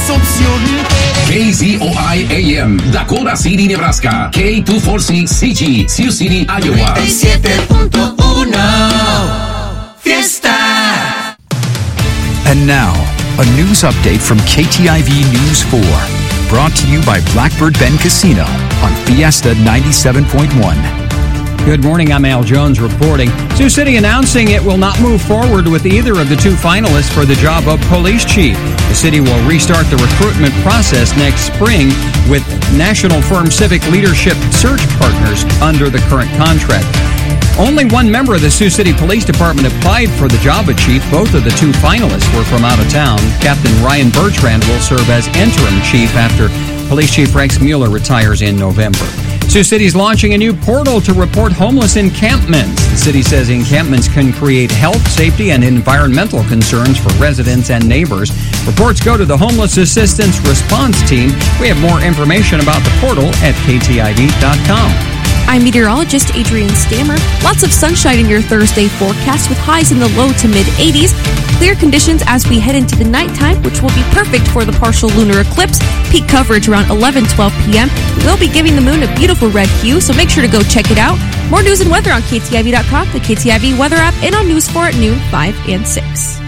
opción. KZOI AM, Dakota City, Nebraska. K246CG, Sioux City, Iowa. 97.1 Fiesta. And now, a news update from KTIV News 4. Brought to you by Blackbird Bend Casino on Fiesta 97.1. Good morning, I'm Al Jones reporting. Sioux City announcing it will not move forward with either of the two finalists for the job of police chief. The city will restart the recruitment process next spring with national firm Civic Leadership Search Partners under the current contract. Only one member of the Sioux City Police Department applied for the job of chief. Both of the two finalists were from out of town. Captain Ryan Bertrand will serve as interim chief after Police Chief Rex Mueller retires in November. Sioux City is launching a new portal to report homeless encampments. The city says encampments can create health, safety, and environmental concerns for residents and neighbors. Reports go to the Homeless Assistance Response Team. We have more information about the portal at KTIV.com. I'm meteorologist Adrienne Stammer. Lots of sunshine in your Thursday forecast with highs in the low to mid-80s. Clear conditions as we head into the nighttime, which will be perfect for the partial lunar eclipse. Peak coverage around 11-12 p.m. We'll be giving the moon a beautiful red hue, so make sure to go check it out. More news and weather on KTIV.com, the KTIV weather app, and on News 4 at noon, 5 and 6.